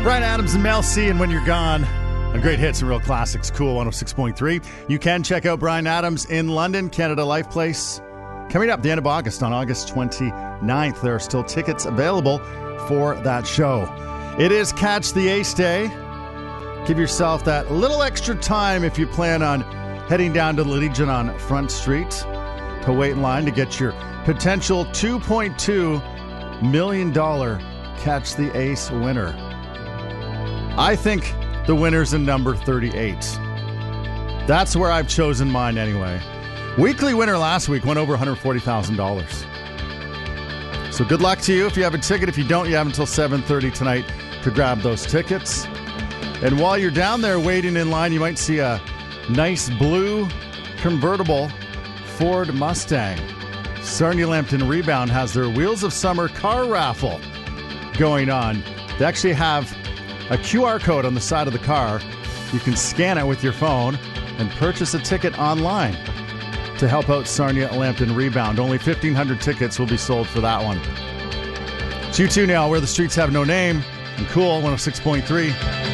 Bryan Adams and Mel C and When You're Gone on Great Hits and Real Classics, Cool 106.3. You can check out Bryan Adams in London, Canada Life Place. Coming up the end of August, on August 29th, there are still tickets available for that show. It is Catch the Ace Day. Give yourself that little extra time if you plan on heading down to the Legion on Front Street to wait in line to get your potential $2.2 million Catch the Ace winner. I think the winner's in number 38. That's where I've chosen mine anyway. Weekly winner last week went over $140,000. So good luck to you if you have a ticket. If you don't, you have until 7:30 tonight to grab those tickets. And while you're down there waiting in line, you might see a nice blue convertible Ford Mustang. Sarnia Lambton Rebound has their Wheels of Summer car raffle going on. They actually have a QR code on the side of the car. You can scan it with your phone and purchase a ticket online to help out Sarnia Lambton Rebound. Only 1,500 tickets will be sold for that one. It's U2 now, Where the Streets Have No Name, and Cool 106.3.